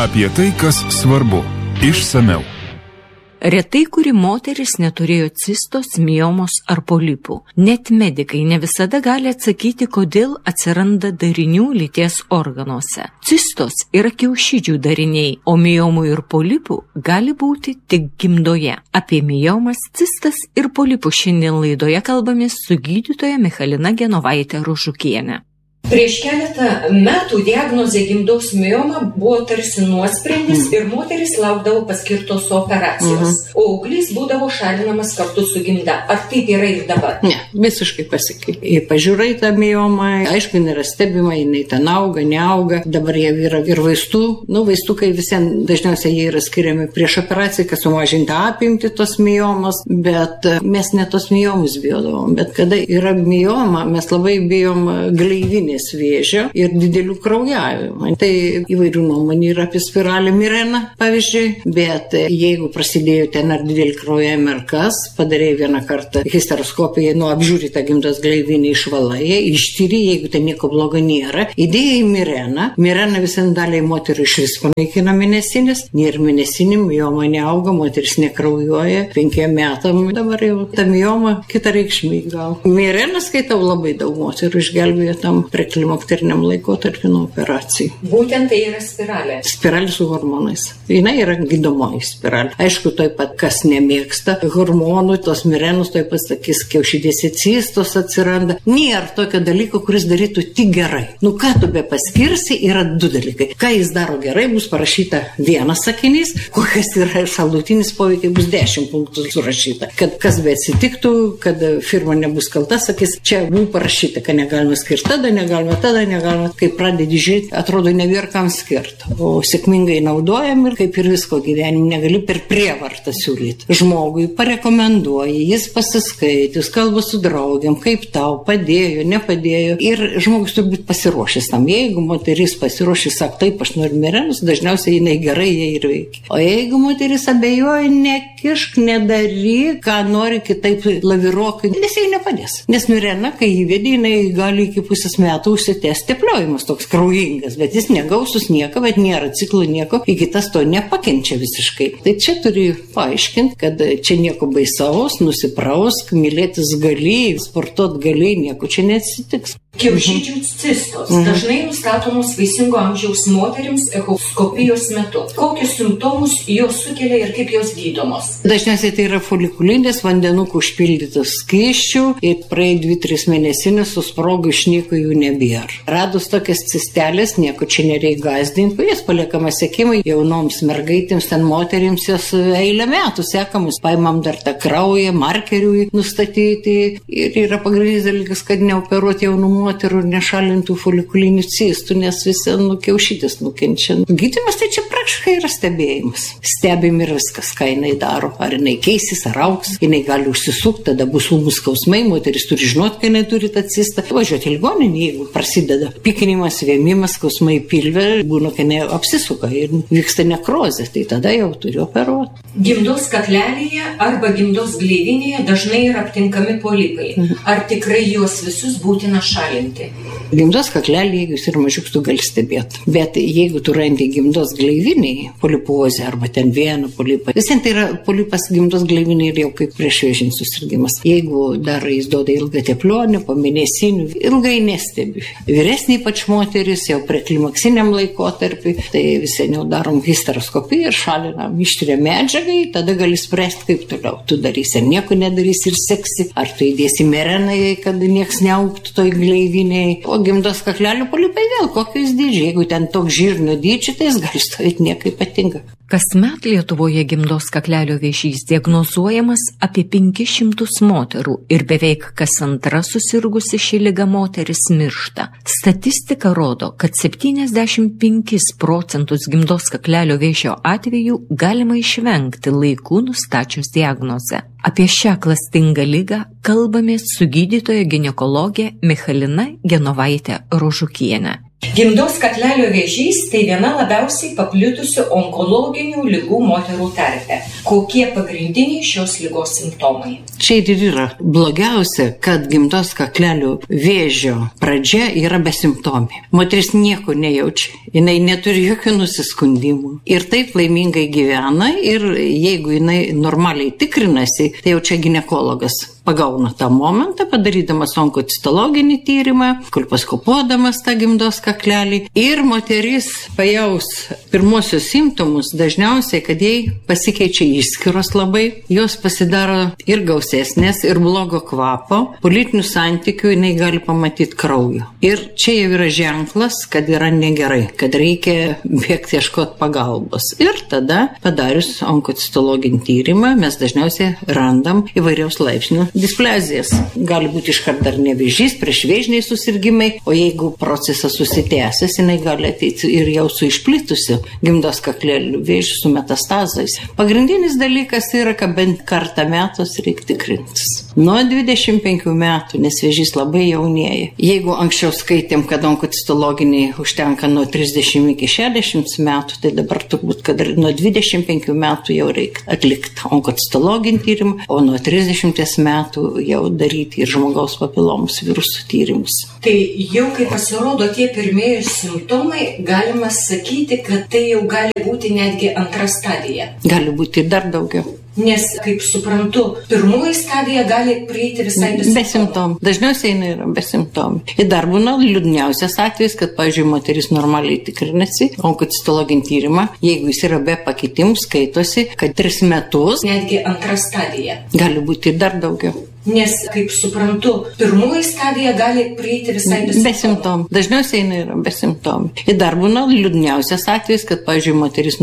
Apie tai, kas svarbu. Išsamiau. Retai kuri moteris neturėjo cistos, miomos ar polipų. Net medikai ne visada gali atsakyti, kodėl atsiranda darinių lyties organuose. Cistos yra kiaušidžių dariniai, o miomų ir polipų gali būti tik gimdoje. Apie miomas, cistas ir polipų šiandien laidoje kalbamės su gydytoja Michalina Genovaite Ružukiene. Prieš keletą metų diagnozė gimdos mioma buvo tarsi nuosprendis ir moteris laukdavo paskirtos operacijos, o auglys būdavo šalinamas kartu su gimda. Ar taip yra ir dabar? Ne, visiškai pasikeitė. Pažiūrai tą miomą, aišku, nėra stebima, jinai ten auga, neauga. Dabar jie yra ir vaistų. Vaistukai visiems dažniausiai jie yra skiriami prieš operaciją, kad sumažinti apimti tos miomos, bet mes ne tos miomus bijodavom. Bet kada yra mioma, mes labai bijom gleivinės vėžio ir didelių kraujavimų. Tai įvairių nuomonių yra apie spiralę Mirena, pavyzdžiui, bet jeigu prasidėjo ten ar didelį kraujavimą ar kas, padarė vieną kartą histeroskopiją, apžiūri tą gimdos gleivinę, išvalai, ištyri, jeigu ten nieko blogo nėra, įdėjai Mireną. Mirena visam daliai moterų iš vis panaikina mėnesinės, nėra mėnesinim, mioma neauga, moteris nekraujuoja, 5 metam dabar jau ta mioma kita reikšmė gal. Mireną skaitau labai daug moterų išgelbėjo tam klimakteriniam laikotarpiu nuo operacijų. Būtent tai yra spiralė. Spiralė su hormonais. Jis yra gydomoji spiralė. Aišku, toj pat kas nemėgsta hormonų, tos mirenus, toj pat sakys, kiaušidėse cistos atsiranda. Nėra tokio dalyko, kuris darytų tik gerai. Ką tu be paskirsi, yra 2 dalykai. Ką jis daro gerai, bus parašyta 1 sakinys, kokias yra šalutinis poveikiai, bus 10 punktų surašyta. Kad kas be atsitiktų, kad firma nebus kalta, sakys, čia buvo parašyta, kad negalima skirti tada negalima, kai pradedi žiūrėti, atrodo nebėra kam skirti. O sėkmingai naudojam ir kaip ir visko gyvenime negali per prievartą siūlyti. Žmogui parekomenduoji, jis pasiskaitė, jis kalba su draugiam, kaip tau, padėjo, nepadėjo. Ir žmogus turi būti pasiruošęs tam. Jeigu moteris pasiruošęs, sako, taip, aš noriu mirenus, dažniausiai jinai gerai jie ir veikia. O jeigu moteris abejoja, nekišk, nedaryk, ką nori kitaip lavirokai, nes jai nepadės. Nes mirena, kai įvedė, jinai gali iki pusės metų užsitęs tepliojimas toks kraujingas, bet jis negausus nieko, bet nėra ciklo nieko, iki tas to nepakenčia visiškai. Tai čia turi paaiškinti, kad čia nieko baisaus, nusiprausk, mylėtis gali, sportuot gali, nieko čia neatsitiks. Kiaušidžių cistos dažnai nustatomos vaisingo amžiaus moterims echoskopijos metu. Kokius simptomus jos sukelia ir kaip jos gydomos? Dažniausiai tai yra folikulinės, vandenukų užpildytos skysčių ir praėjai 2-3 mėnesinės susprogo, išnyko, jų nebėra. Radus tokias cistelės, nieko čia nereikia gąsdinti, jas paliekama sekimai jaunoms mergaitėms, ten moterims jos eilę metų sekamus. Paimam dar tą kraują, markeriui nustatyti ir yra pagrindinis dalykas, kad neoperuoti jaunų moterų ir nešalintų folikulinių cistų, nes visi kiaušidės nukenčia. Gydymas tai čia praktiškai yra stebėjimas. Stebim ir viskas, ką jinai daro. Ar jinai keisis, ar augs, jinai gali užsisukti, tada bus ūmūs skausmai, moteris turi žinoti, kai jinai turi tą cistą. Važiuoti į ligoninę, jeigu prasideda pykinimas, vėmimas, skausmai pilve, būna, kai jinai apsisuka ir vyksta nekrozė, tai tada jau turi operuoti. Gimdos kaklelėje arba gimdos gleivinėje dažnai yra aptinkami polipai. Ar tikrai juos visus būtina šalinti? Gimdos kaklelį, jeigu jis yra mažiuks, tu gali stebėti. Bet jeigu tu randi gimdos gleiviniai, polipozę arba ten vieną polipą, visiems tai yra polipas gimdos gleiviniai ir jau kaip priešvėžinis susirgimas. Jeigu dar jis duoda ilgą teplionį, po mėnesinių, ilgai nestebi. Vyresniai ypač moteris, jau preklimaksiniam laikotarpiui, tai visi jau darom histeroskopiją ir šalinam, ištiriam medžiagai, tada gali spręsti, kaip toliau. Tu darysi, ar nieko nedarysi ir seksi, ar tu įdėsi mirenai, kad nieks neaugtų toj gleiviniai. O gimdos kaklelio polipai vėl kokiais dydžiai. Jeigu ten toks žirnio dydžiai, tai jis gali stovėti nieko ypatinga. Kasmet Lietuvoje gimdos kaklelio vėžys diagnozuojamas apie 500 moterų ir beveik kas antra susirgusi šį ligą moteris miršta. Statistika rodo, kad 75% gimdos kaklelio vėžio atvejų galima išvengti laiku nustačius diagnozę. Apie šią klastingą ligą kalbamės su gydytoja ginekologė Michalina Genovaite Ružukiene. Gimdos kaklelio vėžys tai viena labiausiai paplitusių onkologinių ligų moterų tarpe. Kokie pagrindiniai šios ligos simptomai? Čia ir yra blogiausia, kad gimdos kaklelio vėžio pradžia yra besimptomė. Moteris nieko nejaučia, jinai neturi jokių nusiskundimų ir taip laimingai gyvena ir jeigu jinai normaliai tikrinasi, tai jau čia ginekologas pagauna tą momentą, padarydamas onkocitologinį tyrimą, kolposkopuodamas tą gimdos kaklelį ir moteris pajaus pirmosius simptomus dažniausiai, kad jai pasikeičia išskyros labai, jos pasidaro ir gausesnės, ir blogo kvapo, po lytinių santykių jinai gali pamatyti kraujo. Ir čia jau yra ženklas, kad yra negerai, kad reikia bėgti ieškoti pagalbos. Ir tada, padarius onkocitologinį tyrimą, mes dažniausiai randam įvairiaus laipsnių displazijas. Gali būti iškart dar ne vėžys, priešvėžiniai susirgymai, o jeigu procesas susitęsęs, jinai gali ateiti ir jau su išplitusiu gimdos kaklelio vėžiu su metastazais. Pagrindinis dalykas yra, kad bent kartą metus reikia tikrintis. Nuo 25 metų, nes vėžys labai jaunėja. Jeigu anksčiau skaitėm, kad onkocitologiniai užtenka nuo 30 iki 60 metų, tai dabar turbūt, kad nuo 25 metų jau reikia atlikti onkocitologinį tyrimą, o nuo 30 metų jau daryti ir žmogaus papilomus virusų tyrimus. Tai jau kai pasirodo tie pirmieji simptomai, galima sakyti, kad tai jau gali būti netgi antra stadija. Gali būti ir dar daugiau. Nes, kaip suprantu, pirmoji stadija gali prieiti visai be simptomų. Dažniausiai jinai yra be simptomų. Ir dar būna liūdniausias atvejis, kad, pavyzdžiui, moteris normaliai tikrinasi onkocitologinį tyrimą, jeigu jis yra be pakitimų, skaitosi, kad 3 metus. Netgi antra stadija. Gali būti ir dar daugiau. Nes, kaip suprantu, pirmoji stadija gali prieiti visai be simptomų. Dažniausiai jinai yra be simptomų. Ir dar būna liūdniausias atvejis, kad, pavyzdžiui, moteris